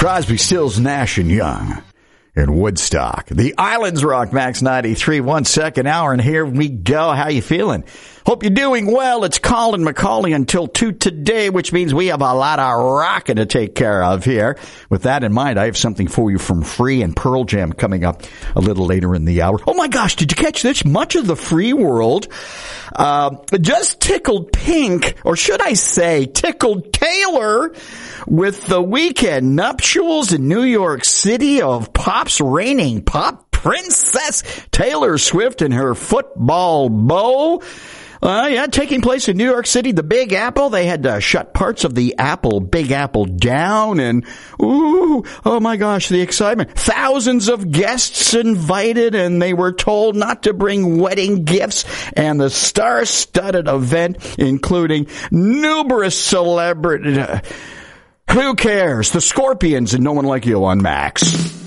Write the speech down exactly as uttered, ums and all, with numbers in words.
Crosby, Stills, Nash and Young in Woodstock. The Islands Rock, Max ninety-three, one second hour, and here we go. How you feeling? Hope you're doing well. It's Colin McCauley until two today, which means we have a lot of rocking to take care of here. With that in mind, I have something for you from Free and Pearl Jam coming up a little later in the hour. Oh my gosh, did you catch this? Much of the free world uh, just tickled pink, or should I say tickled Taylor, with the weekend nuptials in New York City of pop's reigning pop princess Taylor Swift and her football beau. Uh, yeah, taking place in New York City, the Big Apple. They had to shut parts of the Apple, Big Apple down, and ooh, oh my gosh, the excitement. Thousands of guests invited, and they were told not to bring wedding gifts, and the star-studded event, including numerous celebrities. Who cares? The Scorpions and No One Like You on Max.